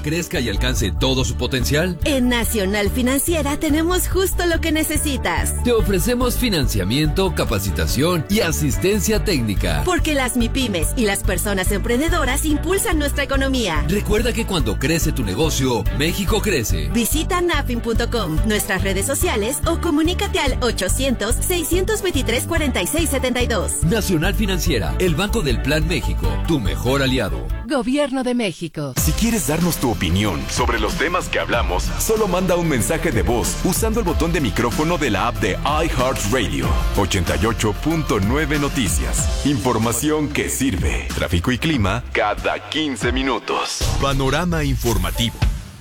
crezca y alcance todo su potencial? En Nacional Financiera tenemos justo lo que necesitas. Te ofrecemos financiamiento, capacitación y asistencia técnica. Porque las MIPYMES y las personas emprendedoras impulsan nuestra economía. Recuerda que cuando crece tu negocio, México crece. Visita nafin.com, nuestras redes sociales o comunícate al 800-623-4672. Nacional Financiera, el Banco del Plan México, tu mejor aliado. Gobierno de México. Si quieres darnos tu opinión sobre los temas que hablamos, solo manda un mensaje de voz usando el botón de micrófono de la app de iHeartRadio. 88.9 Noticias. Información que sirve. Tráfico y clima cada 15 minutos. Panorama informativo.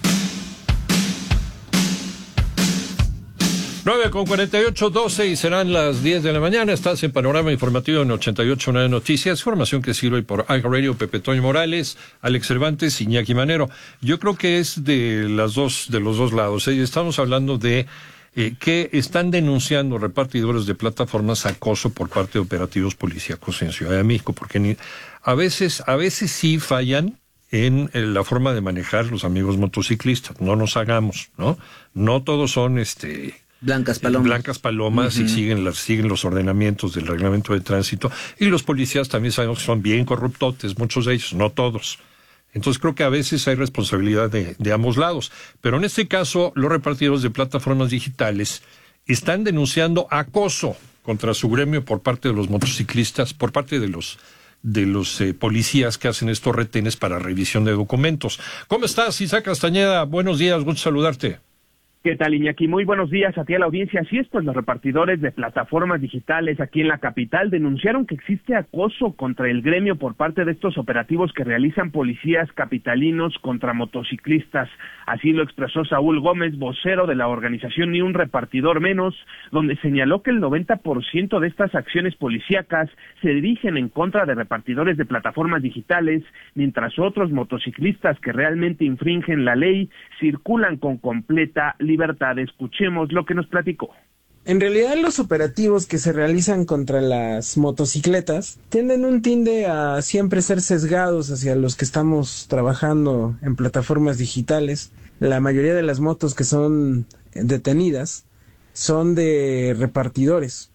9:48, 12 y serán las 10 de la mañana. Estás en Panorama Informativo en 88.9 Noticias. Información que sirve por iHeartRadio, Pepe Toño Morales, Alex Cervantes, Iñaki Manero. Yo creo que es de los dos lados. Estamos hablando de que están denunciando repartidores de plataformas acoso por parte de operativos policíacos en Ciudad de México, porque a veces sí fallan en la forma de manejar los amigos motociclistas. No nos hagamos, ¿no? No todos son Blancas palomas y siguen los ordenamientos del reglamento de tránsito, y los policías también sabemos que son bien corruptotes, muchos de ellos, no todos. Entonces creo que a veces hay responsabilidad de ambos lados, pero en este caso los repartidores de plataformas digitales están denunciando acoso contra su gremio por parte de los motociclistas, por parte de los policías que hacen estos retenes para revisión de documentos. ¿Cómo estás, Isaac Castañeda? Buenos días, gusto saludarte. ¿Qué tal, Iñaki? Muy buenos días a ti, a la audiencia. Así es, pues los repartidores de plataformas digitales aquí en la capital denunciaron que existe acoso contra el gremio por parte de estos operativos que realizan policías capitalinos contra motociclistas. Así lo expresó Saúl Gómez, vocero de la organización Ni un Repartidor Menos, donde señaló que el 90% de estas acciones policíacas se dirigen en contra de repartidores de plataformas digitales, mientras otros motociclistas que realmente infringen la ley circulan con completa libertad. Escuchemos lo que nos platicó. En realidad los operativos que se realizan contra las motocicletas tiende a siempre ser sesgados hacia los que estamos trabajando en plataformas digitales. La mayoría de las motos que son detenidas son de repartidores.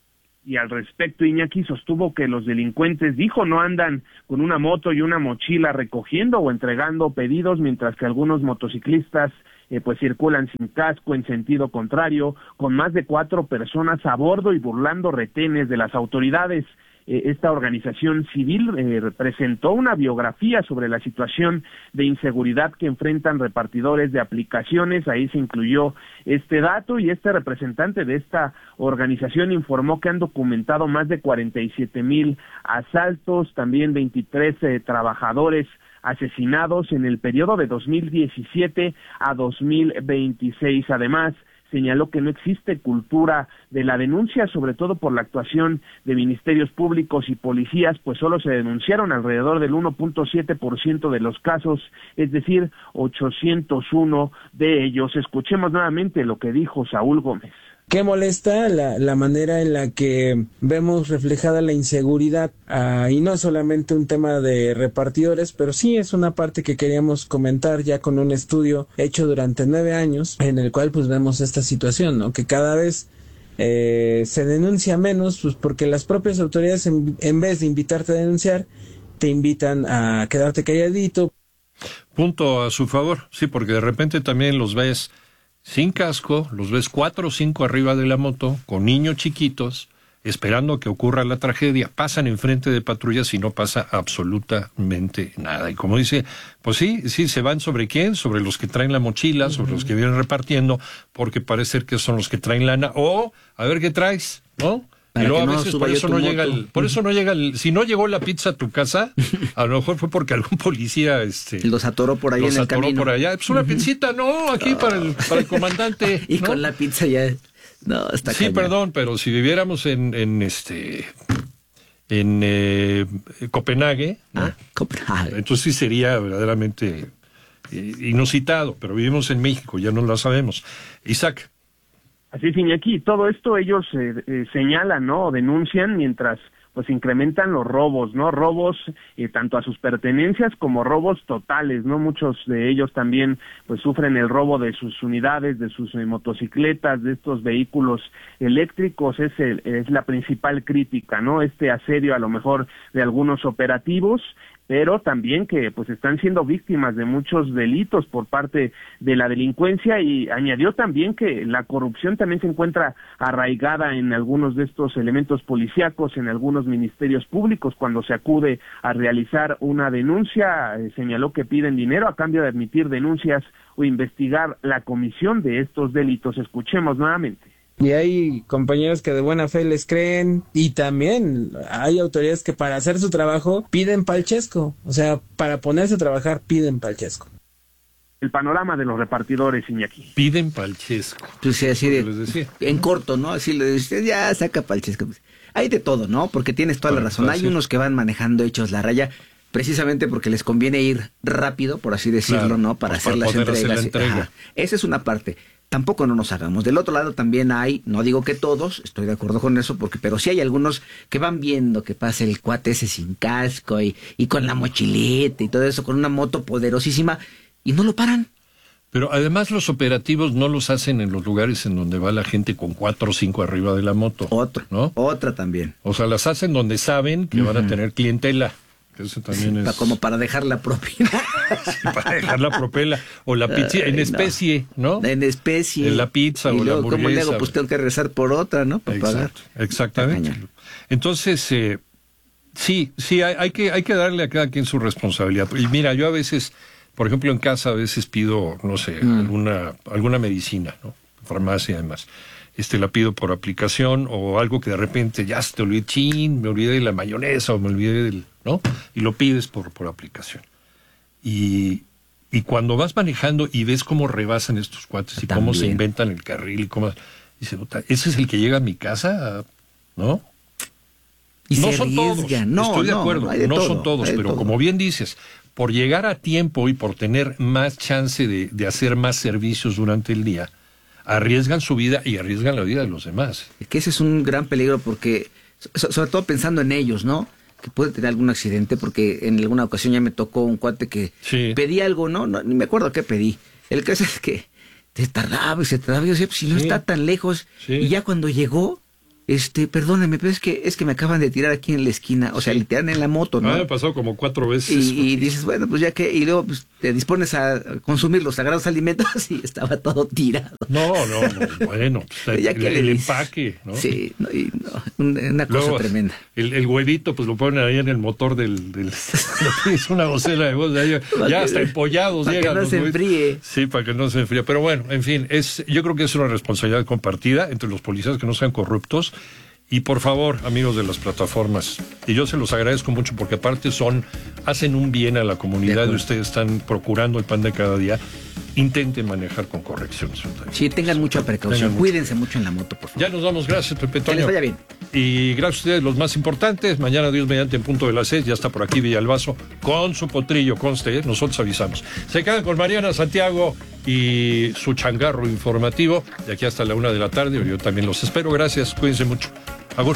Y al respecto, Iñaki sostuvo que los delincuentes, no andan con una moto y una mochila recogiendo o entregando pedidos, mientras que algunos motociclistas pues circulan sin casco en sentido contrario, con más de 4 personas a bordo y burlando retenes de las autoridades. Esta organización civil presentó una biografía sobre la situación de inseguridad que enfrentan repartidores de aplicaciones. Ahí se incluyó este dato, y este representante de esta organización informó que han documentado más de 47,000 asaltos, también 23 trabajadores asesinados en el periodo de 2017 a 2026. Además, señaló que no existe cultura de la denuncia, sobre todo por la actuación de ministerios públicos y policías, pues solo se denunciaron alrededor del 1.7% de los casos, es decir, 801 de ellos. Escuchemos nuevamente lo que dijo Saúl Gómez. Qué molesta la manera en la que vemos reflejada la inseguridad, y no es solamente un tema de repartidores, pero sí es una parte que queríamos comentar ya con un estudio hecho durante 9 años, en el cual pues vemos esta situación, ¿no? Que cada vez se denuncia menos, pues porque las propias autoridades en vez de invitarte a denunciar, te invitan a quedarte calladito. Punto a su favor, sí, porque de repente también los ves sin casco, los ves 4 o 5 arriba de la moto, con niños chiquitos, esperando que ocurra la tragedia, pasan enfrente de patrullas y no pasa absolutamente nada. Y como dice, pues sí, se van ¿sobre quién? Sobre los que traen la mochila, sobre los que vienen repartiendo, porque parece ser que son los que traen lana, o a ver qué traes, ¿no? Y luego a veces por eso no llega si no llegó la pizza a tu casa, a lo mejor fue porque algún policía los atoró por ahí en el camino. Por allá, pues una pizzita, no, aquí para el comandante. Y ¿no? con la pizza ya no está sí, cañón. Perdón, pero si viviéramos en Copenhague, ¿no? Copenhague. Entonces sí sería verdaderamente inusitado, pero vivimos en México, ya no lo sabemos. Isaac. Así es, Iñaki, todo esto ellos señalan, ¿no?, o denuncian, mientras pues incrementan los robos, ¿no? Robos tanto a sus pertenencias como robos totales, ¿no? Muchos de ellos también pues sufren el robo de sus unidades, de sus motocicletas, de estos vehículos eléctricos. Es la principal crítica, ¿no? Este asedio a lo mejor de algunos operativos, pero también que pues están siendo víctimas de muchos delitos por parte de la delincuencia, y añadió también que la corrupción también se encuentra arraigada en algunos de estos elementos policíacos, en algunos ministerios públicos. Cuando se acude a realizar una denuncia, señaló que piden dinero a cambio de admitir denuncias o investigar la comisión de estos delitos. Escuchemos nuevamente. Y hay compañeros que de buena fe les creen, y también hay autoridades que para hacer su trabajo piden palchesco, o sea, para ponerse a trabajar piden palchesco. El panorama de los repartidores, Iñaki. Piden palchesco. Pues sí, así en corto, ¿no? Así le dices, ya saca palchesco. Hay de todo, ¿no? Porque tienes toda la razón. Hay unos que van manejando hechos la raya, precisamente porque les conviene ir rápido, por así decirlo, claro, ¿no? Para hacer las entregas. Ajá. Esa es una parte. Tampoco no nos hagamos. Del otro lado también hay, no digo que todos, estoy de acuerdo con eso, pero sí hay algunos que van viendo que pasa el cuate ese sin casco y con la mochileta y todo eso, con una moto poderosísima, y no lo paran. Pero además los operativos no los hacen en los lugares en donde va la gente con 4 o 5 arriba de la moto. Otra también. O sea, las hacen donde saben que van a tener clientela. Eso también es... Como para dejar la propina. Sí, para dejar la propela. O la pizza en especie, ¿no? En especie. En la pizza o la hamburguesa. ¿Cómo le hago? Pues tengo que regresar por otra, ¿no? Para pagar. Exactamente. Entonces, sí, hay que darle a cada quien su responsabilidad. Y mira, yo a veces, por ejemplo, en casa a veces pido, no sé, alguna medicina, ¿no? Farmacia y demás. La pido por aplicación, o algo que de repente ya se te olvidé, me olvidé de la mayonesa o me olvidé del, ¿no? Y lo pides por aplicación. Y cuando vas manejando y ves cómo rebasan estos cuates y cómo se inventan el carril y cómo... Dice, ¿ese es el que llega a mi casa? ¿No? Y no se son todos, estoy de acuerdo, no son todos, pero como bien dices, por llegar a tiempo y por tener más chance de hacer más servicios durante el día, arriesgan su vida y arriesgan la vida de los demás. Es que ese es un gran peligro, porque, sobre todo pensando en ellos, ¿no? Que puede tener algún accidente, porque en alguna ocasión ya me tocó un cuate que pedí algo, ¿no? Ni me acuerdo qué pedí. El caso es que se tardaba y yo decía, pues si no está tan lejos. Y ya cuando llegó, perdóneme, pero es que me acaban de tirar aquí en la esquina, o sea, le tiran en la moto, ¿no? Me ha pasado como 4 veces. Y dices, bueno, pues ya que, y luego pues, te dispones a consumir los sagrados alimentos y estaba todo tirado. No, bueno, el empaque, ¿no? Sí, una cosa luego, tremenda. El huevito, pues lo ponen ahí en el motor del es una docena de voz de ahí, ya hasta empollados llegan. Para que no se enfríe. Sí, para que no se enfríe. Pero bueno, en fin, yo creo que es una responsabilidad compartida entre los policías, que no sean corruptos. Y por favor, amigos de las plataformas, y yo se los agradezco mucho porque aparte hacen un bien a la comunidad y ustedes están procurando el pan de cada día, intenten manejar con corrección. Sí, tengan mucha precaución, cuídense mucho en la moto, por favor. Ya nos vamos, gracias, Pepe Toño. Que les vaya bien. Y gracias a ustedes, los más importantes. Mañana, Dios mediante, en punto de las 6, ya está por aquí Villalbazo con su potrillo, conste, nosotros avisamos. Se quedan con Mariana Santiago y su changarro informativo de aquí hasta la 1 de la tarde. Yo también los espero. Gracias, cuídense mucho. Agur.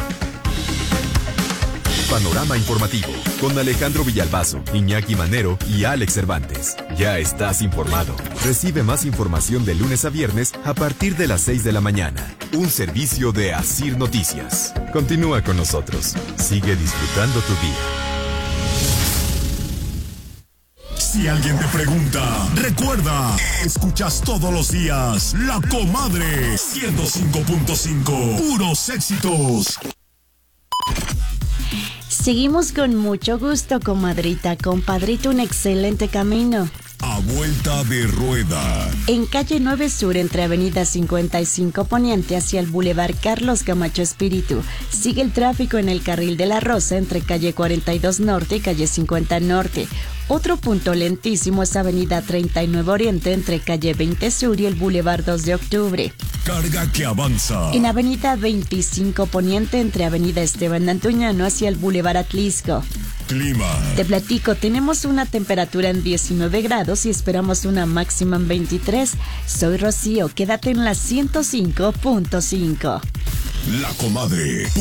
Panorama informativo con Alejandro Villalbazo, Iñaki Manero y Alex Cervantes. Ya estás informado. Recibe más información de lunes a viernes a partir de las 6 de la mañana. Un servicio de Asir Noticias. Continúa con nosotros. Sigue disfrutando tu día. Si alguien te pregunta, recuerda, escuchas todos los días La Comadre 105.5, puros éxitos. Seguimos con mucho gusto, comadrita, compadrito, un excelente camino. A vuelta de rueda. En calle 9 Sur, entre avenida 55 Poniente hacia el Boulevard Carlos Camacho Espíritu, sigue el tráfico en el carril de la Rosa entre calle 42 Norte y calle 50 Norte. Otro punto lentísimo es avenida 39 Oriente entre calle 20 Sur y el Boulevard 2 de Octubre. Carga que avanza. En avenida 25 Poniente entre avenida Esteban Antuñano hacia el Boulevard Atlisco. Clima. Te platico, tenemos una temperatura en 19 grados y esperamos una máxima en 23. Soy Rocío, quédate en la 105.5. La Comadre.